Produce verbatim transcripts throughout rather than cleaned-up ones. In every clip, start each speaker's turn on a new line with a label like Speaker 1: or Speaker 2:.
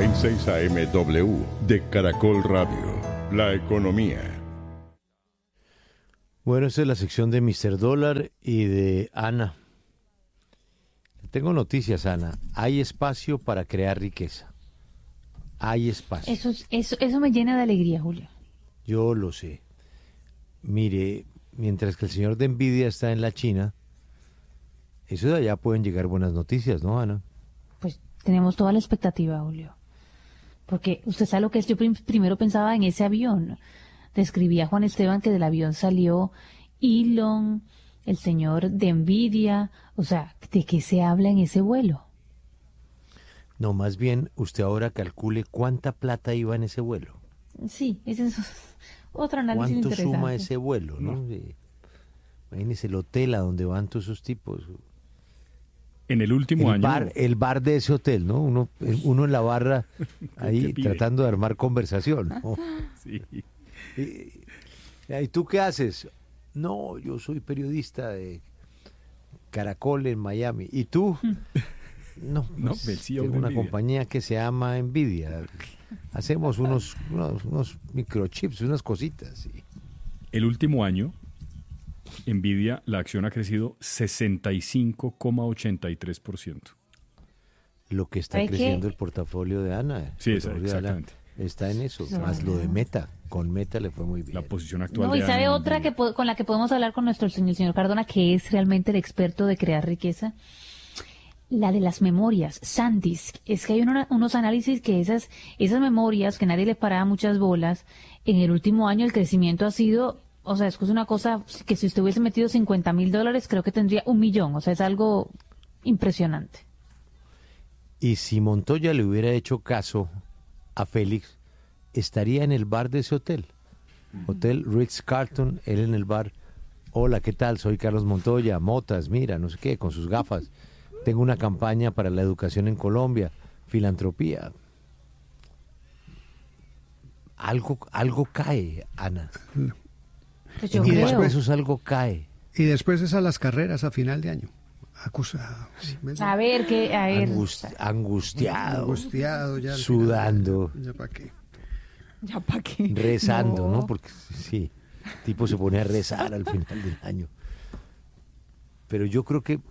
Speaker 1: En seis A M W de Caracol Radio. La economía.
Speaker 2: Bueno, esta es la sección de míster Dólar y de Ana. Tengo noticias, Ana. Hay espacio para crear riqueza. Hay espacio.
Speaker 3: Eso, eso, eso me llena de alegría, Julio.
Speaker 2: Yo lo sé. Mire, mientras que el señor de Nvidia está en la China, eso de allá pueden llegar buenas noticias, ¿no, Ana?
Speaker 3: Pues tenemos toda la expectativa, Julio. Porque usted sabe lo que es. Yo prim- primero pensaba en ese avión. Describía Juan Esteban que del avión salió Elon, el señor de Nvidia. O sea, ¿de qué se habla en ese vuelo?
Speaker 2: No, más bien usted ahora calcule cuánta plata iba en ese vuelo.
Speaker 3: Sí, ese es otro análisis
Speaker 2: ¿Cuánto
Speaker 3: interesante.
Speaker 2: suma ese vuelo, no?
Speaker 4: No.
Speaker 2: Sí. Imagínese el hotel a donde van todos esos tipos.
Speaker 4: En el último
Speaker 2: El
Speaker 4: año...
Speaker 2: bar, el bar de ese hotel, ¿no? Uno, uno en la barra ahí
Speaker 4: ¿Qué pide?
Speaker 2: tratando de armar conversación, ¿no?
Speaker 4: Sí.
Speaker 2: ¿Y, ¿Y tú qué haces? No, yo soy periodista de Caracol en Miami. ¿Y tú? No,
Speaker 4: No,
Speaker 2: pues,
Speaker 4: el C E O
Speaker 2: tengo
Speaker 4: de
Speaker 2: una
Speaker 4: Nvidia.
Speaker 2: compañía que se llama Nvidia. Hacemos unos, unos, unos microchips, unas cositas. Sí.
Speaker 4: El último año, Nvidia, la acción ha crecido sesenta y cinco coma ochenta y tres por ciento.
Speaker 2: Lo que está
Speaker 3: ¿Sabe qué?
Speaker 2: creciendo el portafolio de Ana. el
Speaker 4: Sí, esa-
Speaker 2: portafolio de Ana
Speaker 4: exactamente.
Speaker 2: está en eso.
Speaker 3: Sí.
Speaker 2: Más lo de Meta. Con Meta le fue muy bien.
Speaker 4: La posición actual
Speaker 3: No,
Speaker 4: de
Speaker 3: y sabe
Speaker 4: Ana en
Speaker 3: otra que
Speaker 4: Nvidia.
Speaker 3: po- con la que podemos hablar con nuestro señor, el señor Cardona, que es realmente el experto de crear riqueza. La de las memorias, SanDisk. Es que hay una- unos análisis que esas, esas memorias, que nadie les paraba muchas bolas, en el último año el crecimiento ha sido, o sea, es que es una cosa que si usted hubiese metido cincuenta mil dólares, creo que tendría un millón. O sea, es algo impresionante.
Speaker 2: Y si Montoya le hubiera hecho caso a Félix, estaría en el bar de ese hotel. Hotel Ritz-Carlton, él en el bar. Hola, ¿qué tal? Soy Carlos Montoya, Motas, mira, no sé qué, con sus gafas. Tengo una campaña para la educación en Colombia, filantropía. Algo, algo cae, Ana.
Speaker 3: Pues yo
Speaker 2: En
Speaker 3: creo.
Speaker 2: los pesos algo cae.
Speaker 5: Y después es a las carreras a final de año. Acusa,
Speaker 3: A ver, que, a ver.
Speaker 2: Angust- angustiado,
Speaker 5: angustiado ya. al
Speaker 2: sudando.
Speaker 5: final, ya, ya pa' qué.
Speaker 3: Ya para qué.
Speaker 2: rezando, ¿no?
Speaker 3: No.
Speaker 2: Porque sí, el tipo se pone a rezar al final del año. Pero yo creo que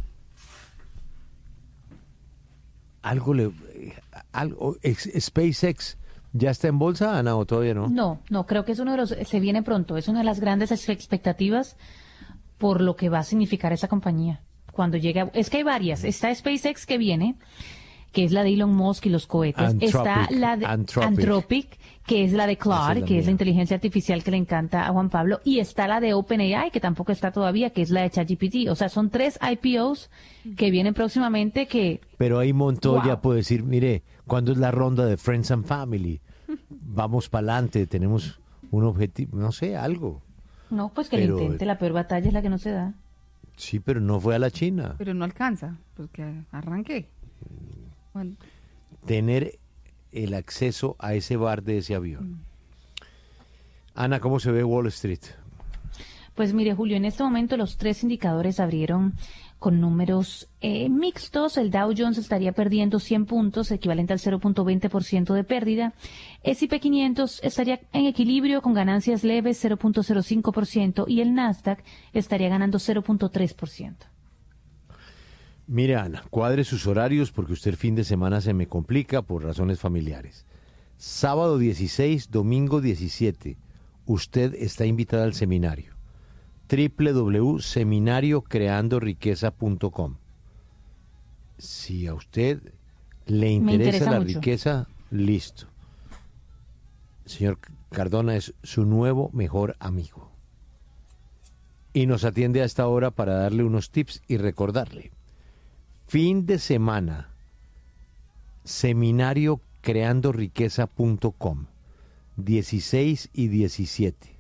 Speaker 2: algo le... algo, ex- SpaceX ya está en bolsa, Ana, o todavía no?
Speaker 3: No, no, creo que es uno de los, se viene pronto, es una de las grandes ex- expectativas por lo que va a significar esa compañía. Cuando llegue, a- es que hay varias, está SpaceX que viene, que es la de Elon Musk y los cohetes,
Speaker 2: Anthropic,
Speaker 3: está la de
Speaker 2: Anthropic.
Speaker 3: Anthropic, que es la de
Speaker 2: Esa
Speaker 3: Claude,
Speaker 2: es la
Speaker 3: que es la
Speaker 2: mía.
Speaker 3: inteligencia artificial que le encanta a Juan Pablo, y está la de OpenAI, que tampoco está todavía, que es la de ChatGPT. O sea, son tres I P Os que vienen próximamente que,
Speaker 2: Pero ahí Montoya
Speaker 3: Wow.
Speaker 2: puede decir, mire, ¿cuándo es la ronda de Friends and Family? Vamos para adelante, tenemos un objetivo, no sé, algo.
Speaker 3: no, pues que
Speaker 2: Pero-
Speaker 3: le intente, la peor batalla es la que no se da.
Speaker 2: Sí, pero no fue a la China.
Speaker 6: Pero no alcanza, pues que arranque. Bueno,
Speaker 2: Tener el acceso a ese bar de ese avión. Ana, ¿cómo se ve Wall Street?
Speaker 3: Pues mire, Julio, en este momento los tres indicadores abrieron con números eh, mixtos. El Dow Jones estaría perdiendo cien puntos, equivalente al cero punto veinte por ciento de pérdida. S y P quinientos estaría en equilibrio con ganancias leves, cero punto cero cinco por ciento, y el Nasdaq estaría ganando cero punto tres por ciento.
Speaker 2: Mire, Ana, cuadre sus horarios porque usted el fin de semana se me complica por razones familiares. Sábado dieciséis, domingo diecisiete, usted está invitada al seminario. doble u doble u doble u punto seminario creando riqueza punto com. Si a usted le interesa,
Speaker 3: interesa
Speaker 2: la
Speaker 3: mucho.
Speaker 2: riqueza, listo. Señor Cardona es su nuevo mejor amigo. Y nos atiende a esta hora para darle unos tips y recordarle. Fin de semana, seminario creando riqueza punto com, dieciséis y diecisiete.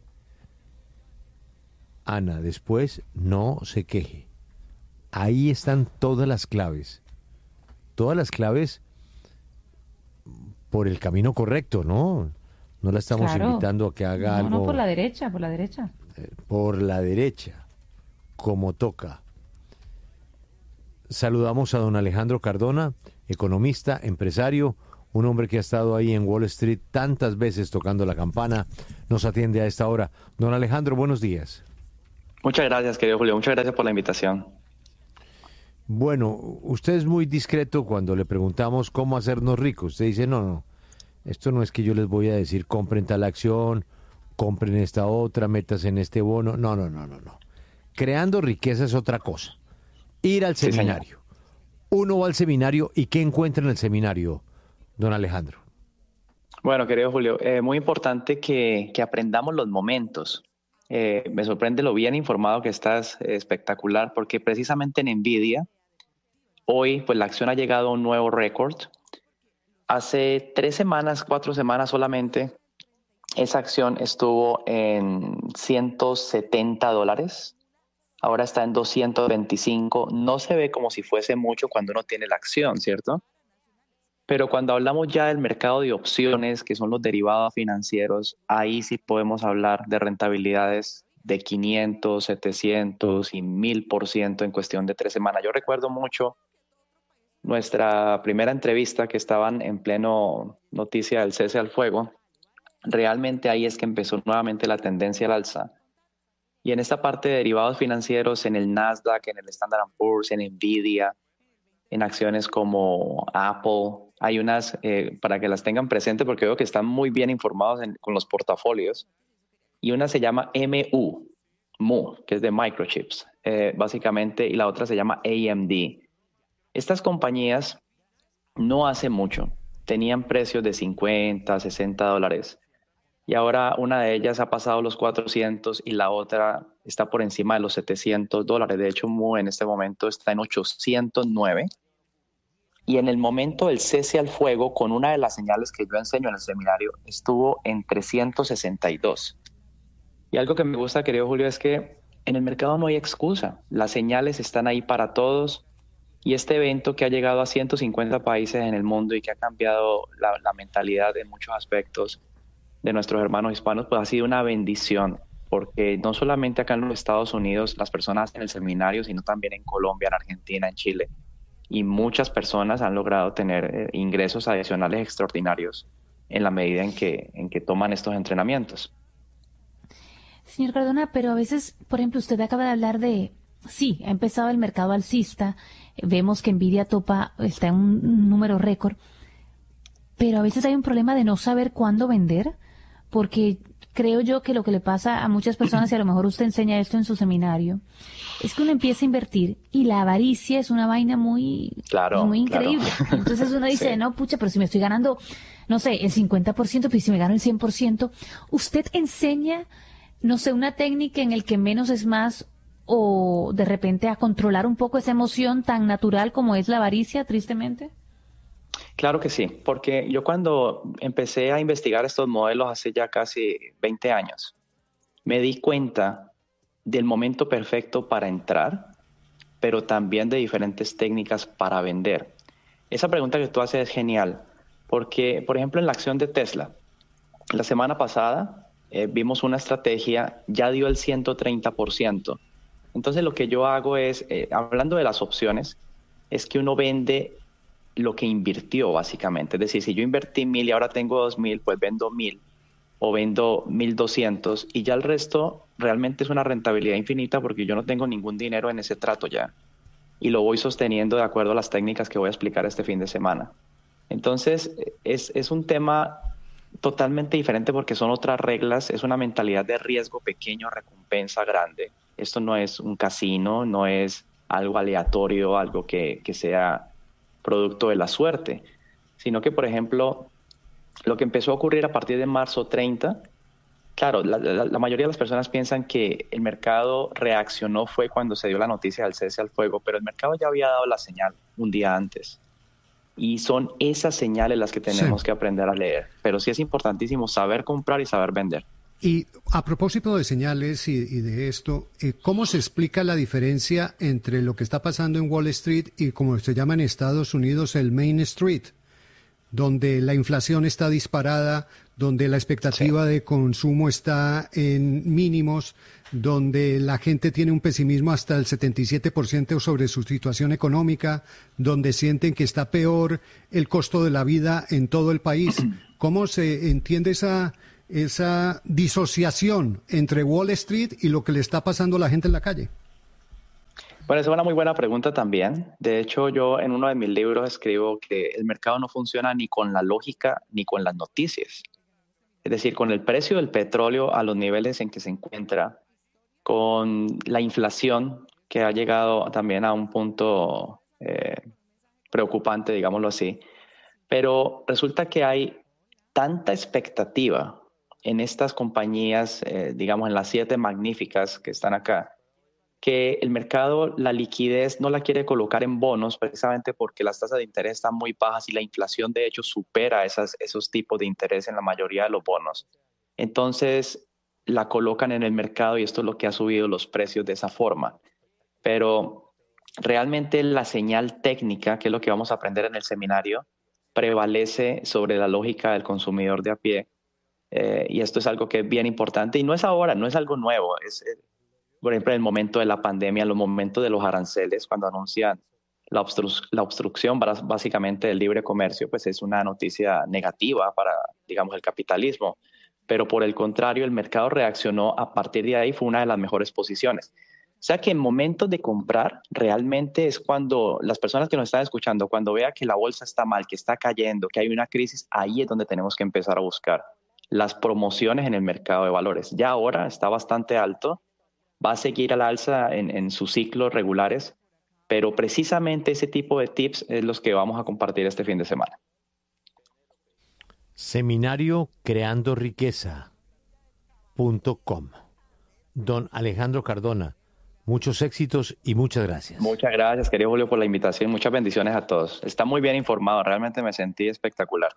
Speaker 2: Ana, después no se queje. Ahí están todas las claves. Todas las claves por el camino correcto, ¿no? No la estamos
Speaker 3: Claro.
Speaker 2: invitando a que haga
Speaker 3: No,
Speaker 2: algo
Speaker 3: no, por la derecha, por la derecha.
Speaker 2: eh, por la derecha, como toca. Saludamos a don Alejandro Cardona, economista, empresario. un hombre que ha estado ahí en Wall Street tantas veces tocando la campana, nos atiende a esta hora. Don Alejandro, buenos días.
Speaker 7: Muchas gracias, querido Julio. Muchas gracias por la invitación.
Speaker 2: Bueno, usted es muy discreto cuando le preguntamos cómo hacernos ricos. Usted dice, no, no, esto no es que yo les voy a decir compren tal acción, compren esta otra, metas en este bono. No, no, no, no, no. Creando riqueza es otra cosa. Ir al
Speaker 7: Sí,
Speaker 2: seminario.
Speaker 7: señor.
Speaker 2: Uno va al seminario y ¿qué encuentra en el seminario, don Alejandro?
Speaker 7: Bueno, querido Julio, eh, muy importante que, que aprendamos los momentos. Eh, me sorprende lo bien informado que estás, eh, espectacular, porque precisamente en Nvidia, hoy pues la acción ha llegado a un nuevo récord. Hace tres semanas, cuatro semanas solamente, esa acción estuvo en ciento setenta dólares. Ahora está en doscientos veinticinco. No se ve como si fuese mucho cuando uno tiene la acción, ¿cierto? Pero cuando hablamos ya del mercado de opciones, que son los derivados financieros, ahí sí podemos hablar de rentabilidades de quinientos, setecientos y mil por ciento en cuestión de tres semanas. Yo recuerdo mucho nuestra primera entrevista que estaban en pleno noticia del cese al fuego. Realmente ahí es que empezó nuevamente la tendencia al alza. Y en esta parte de derivados financieros, en el Nasdaq, en el Standard and Poor's, en Nvidia, en acciones como Apple, hay unas, eh, para que las tengan presentes, porque veo que están muy bien informados en, con los portafolios. Y una se llama M U, M U, que es de microchips, eh, básicamente, y la otra se llama A M D. Estas compañías no hace mucho tenían precios de cincuenta, sesenta dólares. Y ahora una de ellas ha pasado los cuatrocientos y la otra está por encima de los setecientos dólares. De hecho, M U en este momento está en ochocientos nueve. Y en el momento del cese al fuego, con una de las señales que yo enseño en el seminario, estuvo en trescientos sesenta y dos. Y algo que me gusta, querido Julio, es que en el mercado no hay excusa. Las señales están ahí para todos. Y este evento que ha llegado a ciento cincuenta países en el mundo y que ha cambiado la, la mentalidad en muchos aspectos de nuestros hermanos hispanos, pues ha sido una bendición, porque no solamente acá en los Estados Unidos las personas hacen el seminario, sino también en Colombia, en Argentina, en Chile. Y muchas personas han logrado tener eh, ingresos adicionales extraordinarios en la medida en que, en que toman estos entrenamientos.
Speaker 3: Señor Cardona, pero a veces, por ejemplo, usted acaba de hablar de, sí, ha empezado el mercado alcista, vemos que Nvidia topa, está en un número récord, pero a veces hay un problema de no saber cuándo vender, porque creo yo que lo que le pasa a muchas personas, y a lo mejor usted enseña esto en su seminario, es que uno empieza a invertir y la avaricia es una vaina muy,
Speaker 7: claro,
Speaker 3: muy increíble.
Speaker 7: Claro.
Speaker 3: Entonces uno dice, sí. no, pucha, pero si me estoy ganando, no sé, el cincuenta por ciento, pero si me gano el cien por ciento, ¿usted enseña, no sé, una técnica en el que menos es más, o de repente a controlar un poco esa emoción tan natural como es la avaricia, tristemente?
Speaker 7: Claro que sí, porque yo cuando empecé a investigar estos modelos hace ya casi veinte años, me di cuenta del momento perfecto para entrar, pero también de diferentes técnicas para vender. Esa pregunta que tú haces es genial, porque, por ejemplo, en la acción de Tesla, la semana pasada eh, vimos una estrategia, ya dio el ciento treinta por ciento. Entonces lo que yo hago es, eh, hablando de las opciones, es que uno vende lo que invirtió básicamente. Es decir, si yo invertí mil y ahora tengo dos mil, pues vendo mil o vendo mil doscientos y ya el resto realmente es una rentabilidad infinita porque yo no tengo ningún dinero en ese trato ya y lo voy sosteniendo de acuerdo a las técnicas que voy a explicar este fin de semana. Entonces es, es un tema totalmente diferente porque son otras reglas, es una mentalidad de riesgo pequeño, recompensa grande. Esto no es un casino, no es algo aleatorio, algo que, que sea producto de la suerte, sino que, por ejemplo, lo que empezó a ocurrir a partir de marzo treinta, claro, la, la, la mayoría de las personas piensan que el mercado reaccionó fue cuando se dio la noticia del cese al fuego, pero el mercado ya había dado la señal un día antes. Y son esas señales las que tenemos sí. que aprender a leer. Pero sí es importantísimo saber comprar y saber vender.
Speaker 5: Y a propósito de señales y, y de esto, eh, ¿cómo se explica la diferencia entre lo que está pasando en Wall Street y como se llama en Estados Unidos el Main Street? donde la inflación está disparada, donde la expectativa sí. de consumo está en mínimos, donde la gente tiene un pesimismo hasta el setenta y siete por ciento sobre su situación económica, donde sienten que está peor el costo de la vida en todo el país. ¿Cómo se entiende esa, esa disociación entre Wall Street y lo que le está pasando a la gente en la calle?
Speaker 7: Bueno, esa es una muy buena pregunta también. De hecho, yo en uno de mis libros escribo que el mercado no funciona ni con la lógica ni con las noticias. Es decir, con el precio del petróleo a los niveles en que se encuentra, con la inflación que ha llegado también a un punto eh, preocupante, digámoslo así. Pero resulta que hay tanta expectativa en estas compañías, eh, digamos en las siete magníficas que están acá, que el mercado la liquidez no la quiere colocar en bonos precisamente porque las tasas de interés están muy bajas y la inflación de hecho supera esas, esos tipos de interés en la mayoría de los bonos. Entonces la colocan en el mercado y esto es lo que ha subido los precios de esa forma. Pero realmente la señal técnica, que es lo que vamos a aprender en el seminario, prevalece sobre la lógica del consumidor de a pie. Eh, y esto es algo que es bien importante y no es ahora, no es algo nuevo. Es, por ejemplo, en el momento de la pandemia, en los momentos de los aranceles, cuando anuncian la, obstru- la obstrucción básicamente del libre comercio, pues es una noticia negativa para, digamos, el capitalismo. Pero por el contrario, el mercado reaccionó a partir de ahí, fue una de las mejores posiciones. O sea que en momentos de comprar, realmente es cuando las personas que nos están escuchando, cuando vea que la bolsa está mal, que está cayendo, que hay una crisis, ahí es donde tenemos que empezar a buscar las promociones en el mercado de valores. Ya ahora está bastante alto, va a seguir al alza en, en sus ciclos regulares, pero precisamente ese tipo de tips es los que vamos a compartir este fin de semana.
Speaker 2: Seminario creando riqueza punto com. Don Alejandro Cardona, muchos éxitos y muchas gracias.
Speaker 7: Muchas gracias, querido Julio, por la invitación. Muchas bendiciones a todos. Está muy bien informado, realmente me sentí espectacular.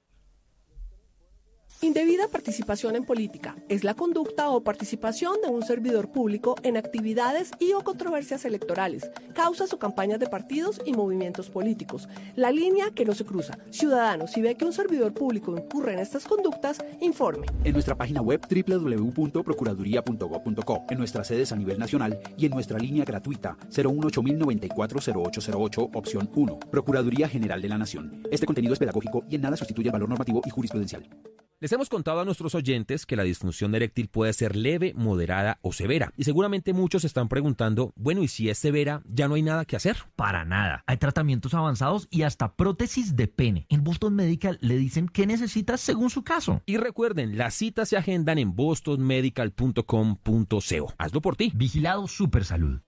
Speaker 8: Indebida participación en política es la conducta o participación de un servidor público en actividades y o controversias electorales, causas o campañas de partidos y movimientos políticos. La línea que no se cruza. Ciudadano, si ve que un servidor público incurre en estas conductas, informe.
Speaker 9: En nuestra página web doble u doble u doble u punto procuraduría punto gob punto co, en nuestras sedes a nivel nacional y en nuestra línea gratuita cero uno ocho mil noventa y cuatro cero ocho cero ocho, opción uno. Procuraduría General de la Nación. Este contenido es pedagógico y en nada sustituye el valor normativo y jurisprudencial.
Speaker 10: Les hemos contado a nuestros oyentes que la disfunción eréctil puede ser leve, moderada o severa. Y seguramente muchos se están preguntando, bueno, ¿y si es severa, ya no hay nada que hacer?
Speaker 11: Para nada. Hay tratamientos avanzados y hasta prótesis de pene. En Boston Medical le dicen qué necesitas según su caso.
Speaker 10: Y recuerden, las citas se agendan en boston medical punto com punto co. Hazlo por ti.
Speaker 11: Vigilado Supersalud.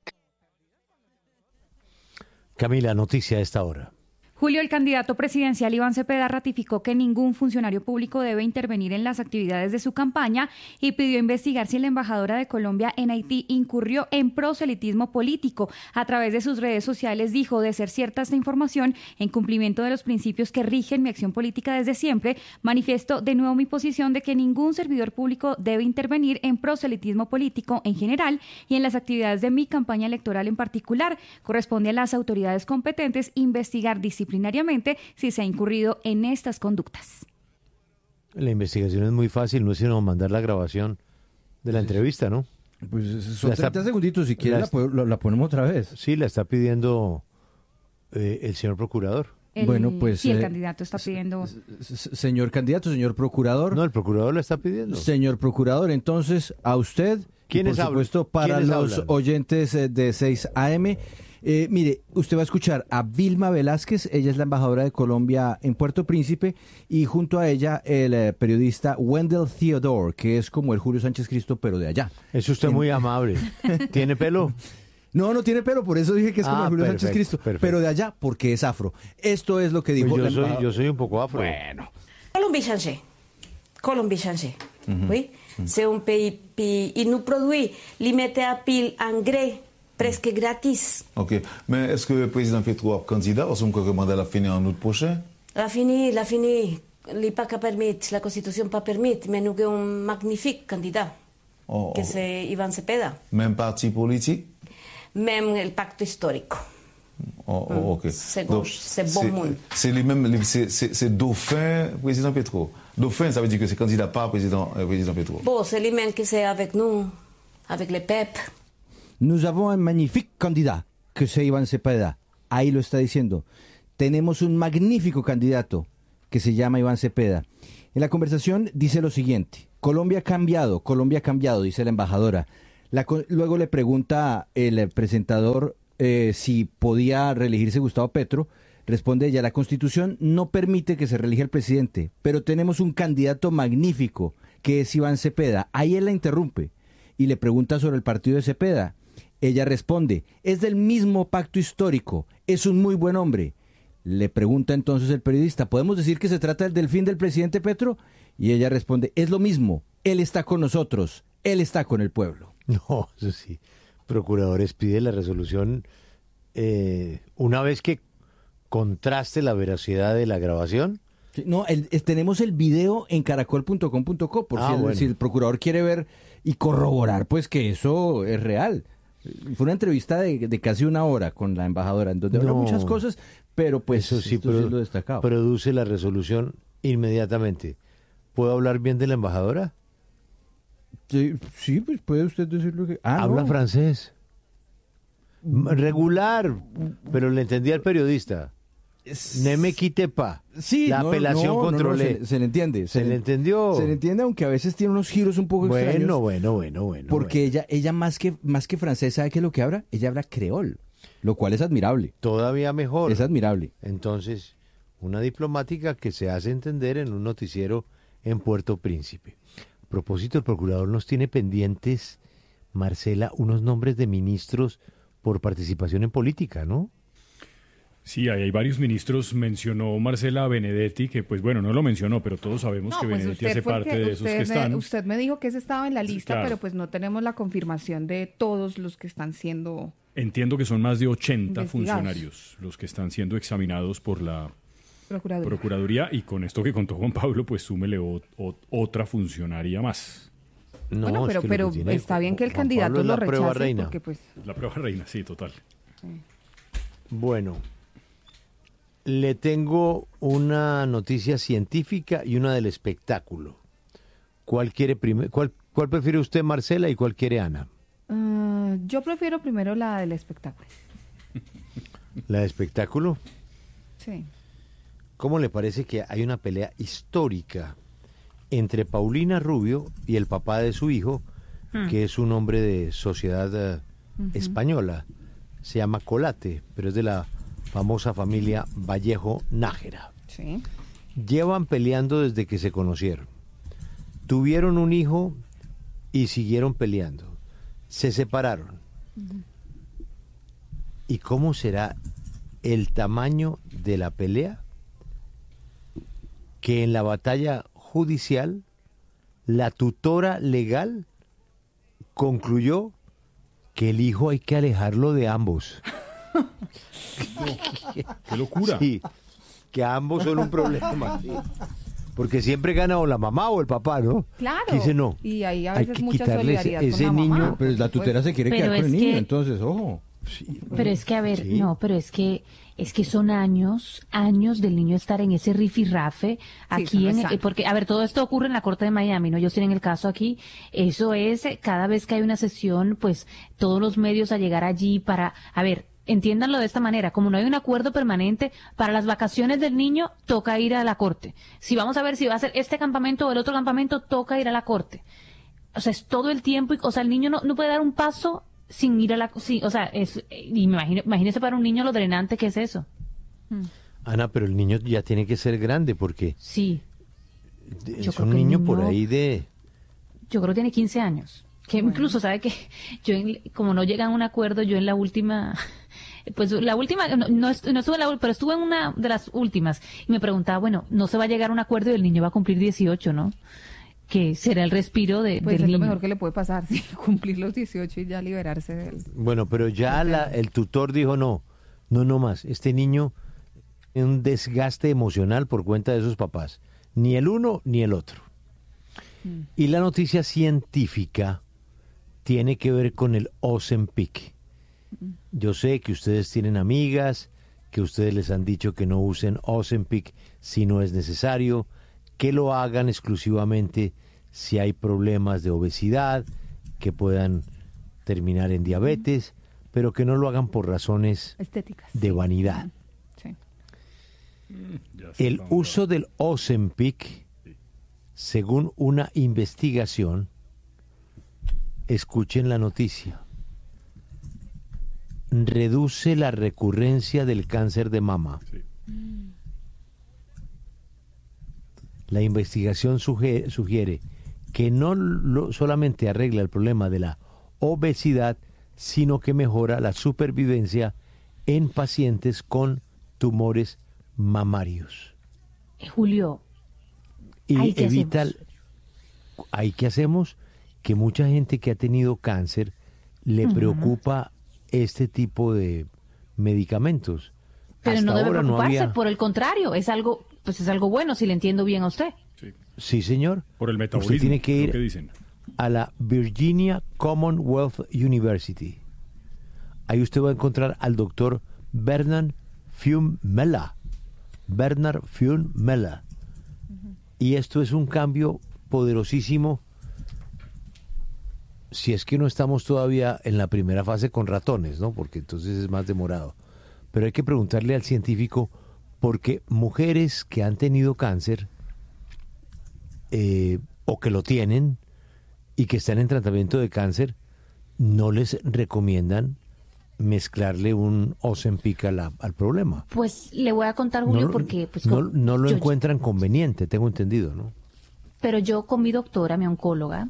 Speaker 2: Camila, noticia a esta hora.
Speaker 6: Julio, el candidato presidencial Iván Cepeda ratificó que ningún funcionario público debe intervenir en las actividades de su campaña y pidió investigar si la embajadora de Colombia en Haití incurrió en proselitismo político. A través de sus redes sociales dijo, de ser cierta esta información, en cumplimiento de los principios que rigen mi acción política desde siempre, manifiesto de nuevo mi posición de que ningún servidor público debe intervenir en proselitismo político en general y en las actividades de mi campaña electoral en particular. Corresponde a las autoridades competentes investigar disciplinariamente si se ha incurrido en estas conductas.
Speaker 2: La investigación es muy fácil, no es sino mandar la grabación de la entrevista, ¿no?
Speaker 12: Pues son treinta segunditos, si quieres la, la, la ponemos otra vez.
Speaker 2: Sí, la está pidiendo eh, el señor procurador.
Speaker 6: El,
Speaker 12: bueno, pues...
Speaker 6: Sí, el
Speaker 12: eh,
Speaker 6: candidato está pidiendo...
Speaker 12: Señor candidato, señor procurador...
Speaker 2: No, el procurador la está pidiendo.
Speaker 12: Señor procurador, entonces, a usted...
Speaker 2: ¿Quiénes
Speaker 12: por supuesto,
Speaker 2: hablan?
Speaker 12: para los
Speaker 2: hablan?
Speaker 12: oyentes de seis A M... Eh, mire, usted va a escuchar a Vilma Velázquez, ella es la embajadora de Colombia en Puerto Príncipe, y junto a ella el eh, periodista Wendell Theodore, que es como el Julio Sánchez Cristo, pero de allá.
Speaker 2: Es usted en... muy amable. ¿Tiene pelo?
Speaker 12: No, no tiene pelo, por eso dije que es como
Speaker 2: ah,
Speaker 12: el Julio
Speaker 2: perfecto,
Speaker 12: Sánchez Cristo,
Speaker 2: perfecto.
Speaker 12: Pero de allá porque es afro. Esto es lo que dijo
Speaker 2: pues yo,
Speaker 12: la
Speaker 2: soy,
Speaker 12: embajadora.
Speaker 2: yo soy un poco afro.
Speaker 12: Bueno.
Speaker 13: Colombie changé. Colombie changé. Uh-huh. Oui? Uh-huh. C'est un pays, pays, il nous produit, il mettait à pile engrais presque gratis.
Speaker 14: Ok, mais est-ce que le président Petro est candidat ou son mandat l'a fini en août prochain?
Speaker 13: La fini, la fini. Il pas permis, la Constitution pas permis, mais nous avons un magnifique candidat, oh, que oh. c'est Iván Cepeda.
Speaker 14: Même parti politique?
Speaker 13: Même le pacte histórico.
Speaker 14: Oh, oh, ok.
Speaker 13: C'est
Speaker 14: Donc,
Speaker 13: gauche, c'est bon monde.
Speaker 14: C'est les mêmes, les- c'est- c'est c'est Dauphin, président Petro. Dauphin, ça veut dire que c'est candidat par président, euh, président Petro.
Speaker 13: Bon, c'est les mêmes qui c'est avec nous, avec les P E P.
Speaker 12: Nous avons un magnifique candidat, que es Iván Cepeda. Ahí lo está diciendo. Tenemos un magnífico candidato, que se llama Iván Cepeda. En la conversación dice lo siguiente: Colombia ha cambiado, Colombia ha cambiado, dice la embajadora. La co- luego le pregunta el presentador eh, si podía reelegirse Gustavo Petro. Responde ella: la Constitución no permite que se reelija el presidente, pero tenemos un candidato magnífico, que es Iván Cepeda. Ahí él la interrumpe y le pregunta sobre el partido de Cepeda. Ella responde: es del mismo pacto histórico, es un muy buen hombre. Le pregunta entonces el periodista: ¿podemos decir que se trata del delfín del presidente Petro? Y ella responde: es lo mismo, él está con nosotros, él está con el pueblo.
Speaker 2: No, eso sí. Procuradores pide la resolución eh, una vez que contraste la veracidad de la grabación.
Speaker 12: Sí, no, el- el- tenemos el video en caracol punto com punto co, por
Speaker 2: Ah,
Speaker 12: si, el,
Speaker 2: bueno.
Speaker 12: si el procurador quiere ver y corroborar pues que eso es real. Fue una entrevista de, de casi una hora con la embajadora, en donde habló
Speaker 2: No.
Speaker 12: muchas cosas, pero pues
Speaker 2: Eso sí,
Speaker 12: esto
Speaker 2: pero-
Speaker 12: es lo destacado.
Speaker 2: produce la resolución inmediatamente. ¿Puedo hablar bien de la embajadora?
Speaker 12: Sí, sí, pues puede usted decir lo que... Ah,
Speaker 2: Habla
Speaker 12: no.
Speaker 2: francés. M- Regular, pero le entendí al periodista. Ne me quite pa.
Speaker 12: Sí,
Speaker 2: la
Speaker 12: no,
Speaker 2: apelación
Speaker 12: no, no, no,
Speaker 2: controlé.
Speaker 12: se, se le entiende.
Speaker 2: Se le entendió.
Speaker 12: Se le entiende, aunque a veces tiene unos giros un poco
Speaker 2: Bueno,
Speaker 12: extraños.
Speaker 2: bueno, bueno, bueno.
Speaker 12: Porque ella, ella más que más que francés, ¿sabe qué es lo que habla? Ella habla creol, lo cual es admirable.
Speaker 2: Todavía mejor.
Speaker 12: Es admirable.
Speaker 2: Entonces, una diplomática que se hace entender en un noticiero en Puerto Príncipe. A propósito, el procurador nos tiene pendientes, Marcela, unos nombres de ministros por participación en política, ¿no?
Speaker 4: Sí, ahí hay varios ministros. Mencionó Marcela Benedetti, que pues bueno, no lo mencionó, pero todos sabemos
Speaker 6: No,
Speaker 4: que
Speaker 6: pues
Speaker 4: Benedetti
Speaker 6: usted
Speaker 4: hace
Speaker 6: fue el
Speaker 4: parte
Speaker 6: que-
Speaker 4: de esos
Speaker 6: usted
Speaker 4: que
Speaker 6: me-
Speaker 4: están.
Speaker 6: Usted me dijo que ese estaba en la lista,
Speaker 4: Claro.
Speaker 6: pero pues no tenemos la confirmación de todos los que están siendo...
Speaker 4: Entiendo que son más de ochenta
Speaker 6: Investigados.
Speaker 4: funcionarios los que están siendo examinados por la
Speaker 6: Procuraduría.
Speaker 4: Procuraduría, y con esto que contó Juan Pablo, pues súmele o- o- otra funcionaria más.
Speaker 2: No,
Speaker 6: bueno,
Speaker 2: es
Speaker 6: pero,
Speaker 2: que lo
Speaker 6: pero
Speaker 2: que tiene
Speaker 6: está bien que el
Speaker 2: Juan
Speaker 6: candidato
Speaker 2: Pablo es
Speaker 6: lo
Speaker 2: la prueba
Speaker 6: rechace
Speaker 2: reina.
Speaker 6: porque pues...
Speaker 4: La prueba reina, sí, total.
Speaker 2: Bueno, le tengo una noticia científica y una del espectáculo. ¿Cuál quiere primer- cuál, cuál prefiere usted, Marcela, y cuál quiere Ana?
Speaker 6: Ah, yo prefiero primero la del espectáculo.
Speaker 2: ¿La de espectáculo?
Speaker 6: Sí.
Speaker 2: ¿Cómo le parece que hay una pelea histórica entre Paulina Rubio y el papá de su hijo,
Speaker 15: Hmm.
Speaker 2: que es un hombre de sociedad eh,
Speaker 15: Ujú.
Speaker 2: española? Se llama Colate, pero es de la famosa familia Vallejo Nájera.
Speaker 6: Sí.
Speaker 2: Llevan peleando desde que se conocieron. Tuvieron un hijo y siguieron peleando. Se separaron. ¿Y cómo será el tamaño de la pelea? Que en la batalla judicial, la tutora legal concluyó que el hijo hay que alejarlo de ambos.
Speaker 4: ¡Qué locura!
Speaker 2: Sí, que ambos son un problema. Sí. Porque siempre gana o la mamá o el papá, ¿no?
Speaker 6: Claro.
Speaker 2: Que dice no.
Speaker 6: Y ahí a
Speaker 2: hay
Speaker 6: veces
Speaker 2: que
Speaker 6: mucha
Speaker 2: quitarle ese-
Speaker 6: solidaridad con
Speaker 2: ese
Speaker 6: la mamá.
Speaker 2: niño.
Speaker 12: Pero la tutera se quiere
Speaker 3: Pero
Speaker 12: quedar con el
Speaker 3: es
Speaker 12: niño,
Speaker 3: que-
Speaker 12: entonces, ojo.
Speaker 3: Pero es que, a ver,
Speaker 12: Sí.
Speaker 3: no, pero es que es que son años, años del niño estar en ese rifirrafe aquí,
Speaker 6: eso no
Speaker 3: en,
Speaker 6: es sano.
Speaker 3: eh, porque, a ver, todo esto ocurre en la Corte de Miami, ¿no? Ellos tienen el caso aquí. Eso es, eh, cada vez que hay una sesión, pues todos los medios a llegar allí para, a ver, entiéndanlo de esta manera, como no hay un acuerdo permanente, para las vacaciones del niño toca ir a la Corte. Si vamos a ver si va a ser este campamento o el otro campamento, toca ir a la Corte. O sea, es todo el tiempo, y, o sea, el niño no, no puede dar un paso sin ir a la... Sí, o sea, es, y me imagino, imagínese para un niño lo drenante que es eso.
Speaker 2: Ana, pero el niño ya tiene que ser grande porque
Speaker 3: Sí,
Speaker 2: es
Speaker 3: Yo creo
Speaker 2: un
Speaker 3: que el
Speaker 2: niño por
Speaker 3: niño-
Speaker 2: ahí de...
Speaker 3: yo creo que tiene quince años. Que incluso, ¿sabe que yo, en- como no llegan a un acuerdo, yo en la última... Pues la última, no, no, estu- no estuve en la ul- pero estuve en una de las últimas y me preguntaba, bueno, no se va a llegar a un acuerdo y el niño va a cumplir dieciocho, ¿no? Que será el respiro de,
Speaker 6: Pues
Speaker 3: del
Speaker 6: es lo
Speaker 3: niño.
Speaker 6: mejor que le puede pasar, sí, cumplir los dieciocho y ya liberarse de él.
Speaker 2: Bueno, pero ya la- el tutor dijo no, no, no más. Este niño es un desgaste emocional por cuenta de sus papás. Ni el uno ni el otro. Y la noticia científica tiene que ver con el Ozempic. Yo sé que ustedes tienen amigas, que ustedes les han dicho que no usen Ozempic si no es necesario, que lo hagan exclusivamente si hay problemas de obesidad, que puedan terminar en diabetes, pero que no lo hagan por razones
Speaker 15: estéticas,
Speaker 2: de vanidad.
Speaker 15: Sí.
Speaker 2: El uso del Ozempic, según una investigación, escuchen la noticia, reduce la recurrencia del cáncer de mama.
Speaker 4: Sí.
Speaker 2: La investigación sugiere, sugiere que no lo, solamente arregla el problema de la obesidad, sino que mejora la supervivencia en pacientes con tumores mamarios.
Speaker 3: Julio,
Speaker 2: Y
Speaker 3: ¿ahí qué
Speaker 2: evita,
Speaker 3: hacemos?
Speaker 2: ¿ahí qué hacemos? Que mucha gente que ha tenido cáncer le
Speaker 3: Ujú.
Speaker 2: preocupa este tipo de medicamentos.
Speaker 3: Pero
Speaker 2: Hasta
Speaker 3: no debe
Speaker 2: ahora no
Speaker 3: preocuparse,
Speaker 2: había-
Speaker 3: por el contrario, es algo, pues es algo bueno, si le entiendo bien a usted.
Speaker 2: Sí, señor.
Speaker 4: Por el
Speaker 2: Usted
Speaker 4: metabolismo,
Speaker 2: tiene que
Speaker 4: creo
Speaker 2: ir
Speaker 4: que dicen.
Speaker 2: a la Virginia Commonwealth University. Ahí usted va a encontrar al doctor Bernard Fiumella. Bernard Fiumella. Y esto es un cambio poderosísimo si es que no estamos todavía en la primera fase con ratones, ¿no? Porque entonces es más demorado. Pero hay que preguntarle al científico, porque mujeres que han tenido cáncer eh, o que lo tienen y que están en tratamiento de cáncer, no les recomiendan mezclarle un Ozempic a la- al problema.
Speaker 3: Pues le voy a contar, Julio,
Speaker 2: no,
Speaker 3: porque pues
Speaker 2: no,
Speaker 3: con-
Speaker 2: no lo
Speaker 3: yo-
Speaker 2: encuentran conveniente, tengo entendido, ¿no?
Speaker 3: Pero yo con mi doctora, mi oncóloga,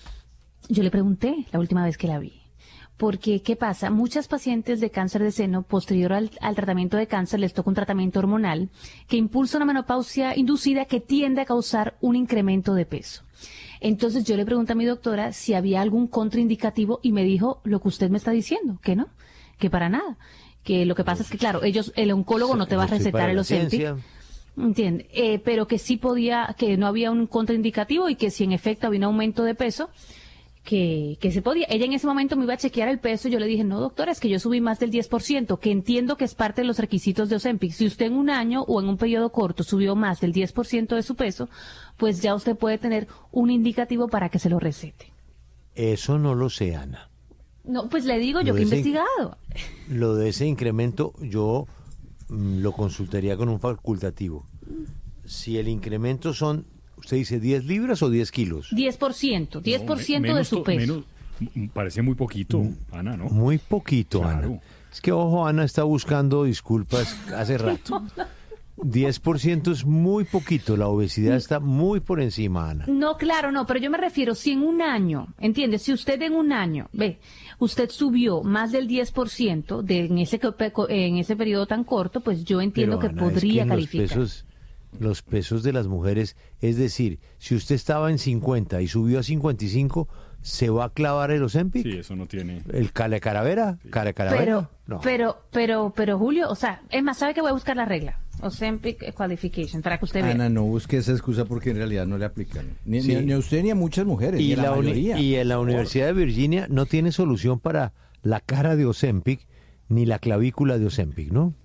Speaker 3: yo le pregunté la última vez que la vi. Porque, ¿qué pasa? Muchas pacientes de cáncer de seno, posterior al, al tratamiento de cáncer, les toca un tratamiento hormonal que impulsa una menopausia inducida que tiende a causar un incremento de peso. Entonces yo le pregunté a mi doctora si había algún contraindicativo y me dijo lo que usted me está diciendo, que no, que para nada. Que lo que pasa es que, claro, ellos, el oncólogo no te va a
Speaker 2: Yo estoy
Speaker 3: recetar
Speaker 2: para
Speaker 3: el
Speaker 2: la
Speaker 3: Ozempic.
Speaker 2: ciencia.
Speaker 3: Entiende, eh, pero que sí podía, que no había un contraindicativo y que si en efecto había un aumento de peso, que, que se podía. Ella en ese momento me iba a chequear el peso y yo le dije, no doctora, es que yo subí más del diez por ciento, que entiendo que es parte de los requisitos de Ozempic. Si usted en un año o en un periodo corto subió más del diez por ciento de su peso, pues ya usted puede tener un indicativo para que se lo recete.
Speaker 2: Eso no lo sé, Ana.
Speaker 3: No, pues le digo yo
Speaker 2: Lo
Speaker 3: que he
Speaker 2: de ese-
Speaker 3: investigado.
Speaker 2: Lo de ese incremento yo mm, lo consultaría con un facultativo. Si el incremento son, usted dice diez libras o diez kilos.
Speaker 3: diez por ciento, diez por ciento
Speaker 4: Menos
Speaker 3: de su
Speaker 4: to-
Speaker 3: peso.
Speaker 4: menos- m- parece muy poquito, Ana, ¿no?
Speaker 2: Muy poquito,
Speaker 4: Claro.
Speaker 2: Ana. Es que, ojo, Ana está buscando disculpas hace rato. diez por ciento es muy poquito, la obesidad está muy por encima, Ana.
Speaker 3: No, claro, no, pero yo me refiero, si en un año, ¿entiendes? Si usted en un año, ve, usted subió más del diez por ciento de, en, ese, co- co- en ese periodo tan corto, pues yo entiendo
Speaker 2: Pero,
Speaker 3: que
Speaker 2: Ana, es
Speaker 3: podría
Speaker 2: en
Speaker 3: calificar.
Speaker 2: Los pesos, los pesos de las mujeres, es decir, si usted estaba en cincuenta y subió a cincuenta y cinco, ¿se va a clavar el Ozempic?
Speaker 4: Sí, eso no tiene.
Speaker 2: ¿El Cale Caravera? ¿Care Caravera?
Speaker 3: Pero,
Speaker 2: No.
Speaker 3: pero, pero, pero, Julio, o sea, es más, ¿sabe que voy a buscar la regla? Ozempic Qualification, para que usted vea.
Speaker 12: Ana, no busque esa excusa porque en realidad no le aplican. Ni,
Speaker 2: Sí.
Speaker 12: ni- ni a usted ni a muchas mujeres, ni
Speaker 2: Y,
Speaker 12: a la,
Speaker 2: la uni-
Speaker 12: mayoría.
Speaker 2: y en la Universidad de Virginia no tiene solución para la cara de Ozempic ni la clavícula de Ozempic, ¿no?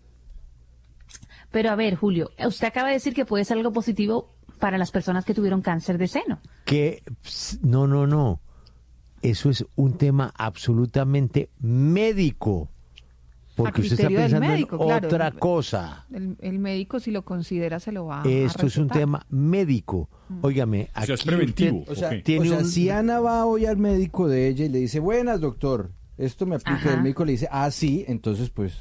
Speaker 3: Pero a ver, Julio, usted acaba de decir que puede ser algo positivo para las personas que tuvieron cáncer de seno.
Speaker 2: Que ps, no, no, no. Eso es un tema absolutamente médico. Porque
Speaker 15: A
Speaker 2: usted está
Speaker 15: criterio del
Speaker 2: pensando
Speaker 15: médico,
Speaker 2: en
Speaker 15: claro.
Speaker 2: otra cosa.
Speaker 15: El, el médico, si lo considera, se lo va a
Speaker 2: Esto es un
Speaker 15: recetar.
Speaker 2: tema médico. Óigame,
Speaker 4: O sea, es
Speaker 2: aquí
Speaker 4: preventivo.
Speaker 2: usted
Speaker 12: O sea,
Speaker 2: tiene
Speaker 12: o sea,
Speaker 2: un-
Speaker 12: si Ana va hoy al médico de ella y le dice, buenas, doctor, esto me aplica,
Speaker 3: Ajá.
Speaker 12: el médico le dice, ah, sí, entonces pues...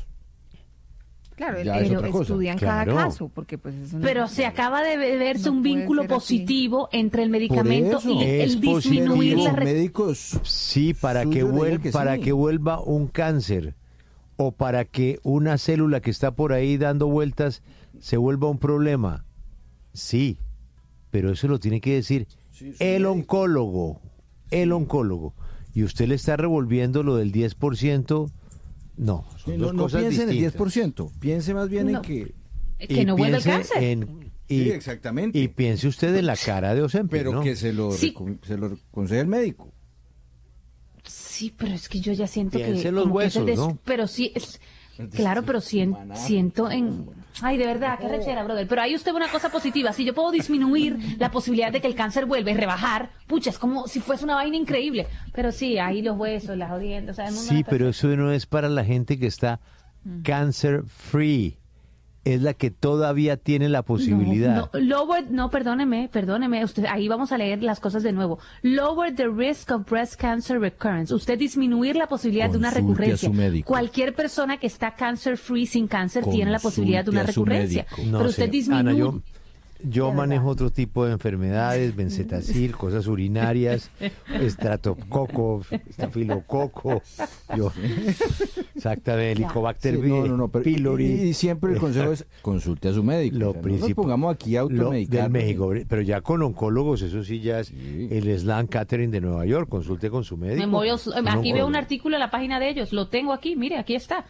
Speaker 15: Claro,
Speaker 12: Ya es
Speaker 15: pero
Speaker 12: otra cosa.
Speaker 15: estudian
Speaker 2: Claro.
Speaker 15: cada caso, porque pues eso no-
Speaker 3: Pero se acaba de ve- verse
Speaker 15: No
Speaker 3: un
Speaker 15: puede
Speaker 3: vínculo
Speaker 15: ser así.
Speaker 3: positivo entre el
Speaker 12: Por
Speaker 3: medicamento
Speaker 12: eso.
Speaker 3: y
Speaker 2: Es
Speaker 3: el disminuir
Speaker 2: positivo.
Speaker 3: la
Speaker 12: Los
Speaker 3: re-
Speaker 12: médicos...
Speaker 2: Sí, para
Speaker 12: suyo
Speaker 2: que,
Speaker 12: le diga
Speaker 2: vuel-
Speaker 12: que
Speaker 2: para
Speaker 12: sí.
Speaker 2: que vuelva un cáncer o para que una célula que está por ahí dando vueltas se vuelva un problema. Sí, pero eso lo tiene que decir el oncólogo, el oncólogo. Y usted le está revolviendo lo del diez por ciento. No, son
Speaker 12: Sí,
Speaker 2: dos
Speaker 12: no, no
Speaker 2: cosas
Speaker 12: piense en el diez
Speaker 2: distintas.
Speaker 12: por ciento, piense más bien
Speaker 3: No.
Speaker 12: en que...
Speaker 3: que
Speaker 2: Y
Speaker 3: no vuelva el
Speaker 2: piense
Speaker 3: cáncer.
Speaker 2: en- y,
Speaker 12: Sí, exactamente.
Speaker 2: y piense usted en la cara de Ozempic,
Speaker 12: Pero
Speaker 2: ¿no?
Speaker 12: que se lo,
Speaker 3: Sí.
Speaker 12: recom- se lo concede el médico.
Speaker 3: Sí, pero es que yo ya siento
Speaker 2: Piense
Speaker 3: que...
Speaker 2: en los
Speaker 3: como que es el
Speaker 2: huesos,
Speaker 3: des-
Speaker 2: ¿no?
Speaker 3: Pero sí, es, claro, pero sien- siento en... Ay, de verdad, qué rechera, brother. Pero ahí usted ve una cosa positiva. Si yo puedo disminuir la posibilidad de que el cáncer vuelva y rebajar, pucha, es como si fuese una vaina increíble. Pero sí, ahí los huesos, las jodiendas, o sea, es muy
Speaker 2: Sí,
Speaker 3: mala
Speaker 2: pero eso no es para la gente que está cancer free. Es la que todavía tiene la posibilidad.
Speaker 3: No, no, lower, no, perdóneme, perdóneme, usted, ahí vamos a leer las cosas de nuevo. Lower the risk of breast cancer recurrence. Usted disminuir la posibilidad de una
Speaker 12: Consulte a
Speaker 3: recurrencia.
Speaker 12: su médico.
Speaker 3: Cualquier persona que está cancer free sin cáncer tiene la posibilidad de una
Speaker 12: Consulte a su
Speaker 3: recurrencia.
Speaker 12: médico.
Speaker 2: No
Speaker 3: Pero usted
Speaker 2: sé,
Speaker 3: disminuye.
Speaker 2: Ana, yo, yo manejo otro tipo de enfermedades, bencetacil, cosas urinarias, estratococo, estafilococo, yo, exactamente, helicobacter
Speaker 12: Sí, no, no, no, pero-
Speaker 2: pylori.
Speaker 12: y, y siempre el consejo es consulte a su médico.
Speaker 2: Lo
Speaker 12: O sea, no nos
Speaker 2: principal-
Speaker 12: pongamos aquí a
Speaker 2: Lo
Speaker 12: automedicar.
Speaker 2: del México, pero ya con oncólogos, eso sí ya es el Slam Catering de Nueva York, consulte con su médico.
Speaker 3: Me voy a- aquí
Speaker 2: Un
Speaker 3: veo un
Speaker 2: oncólogo.
Speaker 3: artículo en la página de ellos. Lo tengo aquí, mire, aquí está.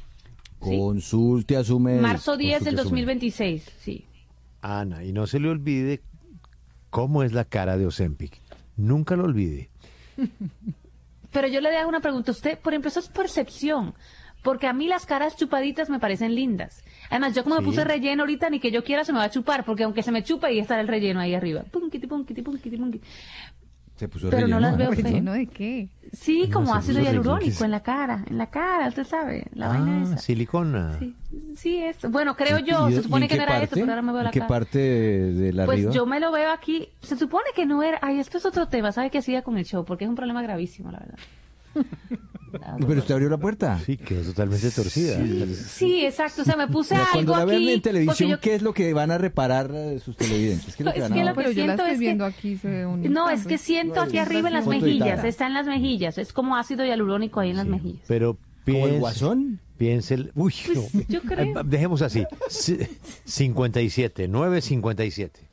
Speaker 12: Consulte a su médico.
Speaker 3: Marzo diez del
Speaker 2: Consulte a su
Speaker 3: dos mil veintiséis, sí.
Speaker 2: Ana, y no se le olvide cómo es la cara de Ozempic. Nunca lo olvide.
Speaker 3: Pero yo le hago una pregunta. Usted, por ejemplo, eso es percepción. Porque a mí las caras chupaditas me parecen lindas. Además, yo como me
Speaker 2: Sí.
Speaker 3: puse relleno ahorita, ni que yo quiera se me va a chupar. Porque aunque se me chupa, ahí estará el relleno ahí arriba. Punquiti, punquiti, punquiti, punquiti.
Speaker 12: Se puso
Speaker 3: Pero no
Speaker 12: relleno,
Speaker 3: las
Speaker 12: ¿no?
Speaker 3: veo feas.
Speaker 15: ¿Relleno de qué?
Speaker 3: Sí,
Speaker 2: No,
Speaker 3: como
Speaker 2: se
Speaker 3: ácido
Speaker 2: puso
Speaker 3: hialurónico
Speaker 2: relleno.
Speaker 3: en la cara. En la cara, usted sabe. La vaina
Speaker 2: Ah,
Speaker 3: esa.
Speaker 2: silicona.
Speaker 3: Sí, sí, es. Bueno, creo yo.
Speaker 12: ¿Y-
Speaker 3: Se
Speaker 12: y
Speaker 3: supone
Speaker 12: en
Speaker 3: que
Speaker 12: qué
Speaker 3: no era eso,
Speaker 12: parte?
Speaker 3: pero ahora me veo
Speaker 12: ¿En
Speaker 3: la
Speaker 12: qué
Speaker 3: cara.
Speaker 12: parte de, de la
Speaker 3: Pues
Speaker 12: arriba?
Speaker 3: yo me lo veo aquí. Se supone que no era. Ay, esto es otro tema. ¿Sabe qué hacía con el show? Porque es un problema gravísimo, la verdad.
Speaker 12: Pero usted abrió la puerta.
Speaker 2: Sí, quedó totalmente torcida.
Speaker 3: Sí, exacto. O sea, me puse
Speaker 12: Mira,
Speaker 3: algo
Speaker 12: cuando la vean
Speaker 3: aquí.
Speaker 12: en televisión,
Speaker 3: porque yo-
Speaker 12: ¿qué es lo que van a reparar eh, sus televidentes? ¿Qué es lo que
Speaker 3: Es
Speaker 12: van a
Speaker 3: que
Speaker 12: ver?
Speaker 3: lo que
Speaker 15: Pero yo la
Speaker 3: siento
Speaker 15: estoy
Speaker 3: es que-
Speaker 15: viendo aquí. Se ve un
Speaker 3: No, es
Speaker 15: instante.
Speaker 3: que siento aquí arriba en las
Speaker 12: Foto
Speaker 3: mejillas.
Speaker 12: editada.
Speaker 3: Está en las mejillas. Es como ácido hialurónico ahí en las mejillas.
Speaker 2: Pero
Speaker 12: ¿Como el
Speaker 2: piense,
Speaker 12: guasón?
Speaker 2: piense el- uy,
Speaker 3: Pues,
Speaker 2: no.
Speaker 3: yo creo.
Speaker 2: Eh, Dejemos así. C- cincuenta y siete, nueve cincuenta y siete.